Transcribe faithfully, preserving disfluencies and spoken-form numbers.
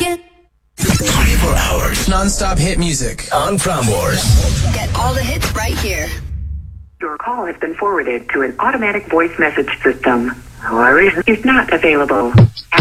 weekend. twenty-four hours non-stop hit music on Prime Wars. Get all the hits right here. Your call has been forwarded to an automatic voice message system. Our is not available.